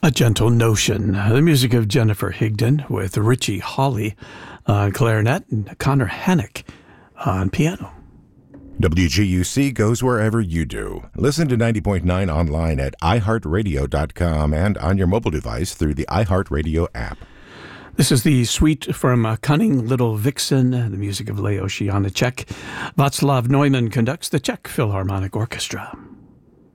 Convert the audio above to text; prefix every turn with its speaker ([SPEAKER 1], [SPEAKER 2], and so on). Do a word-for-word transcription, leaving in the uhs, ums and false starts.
[SPEAKER 1] A Gentle Notion, the music of Jennifer Higdon with Richie Hawley on clarinet and Connor Hannock on piano.
[SPEAKER 2] W G U C goes wherever you do. Listen to ninety point nine online at i heart radio dot com and on your mobile device through the iHeartRadio app.
[SPEAKER 1] This is the suite from a Cunning Little Vixen, the music of Leo Janacek. Václav Neumann conducts the Czech Philharmonic Orchestra.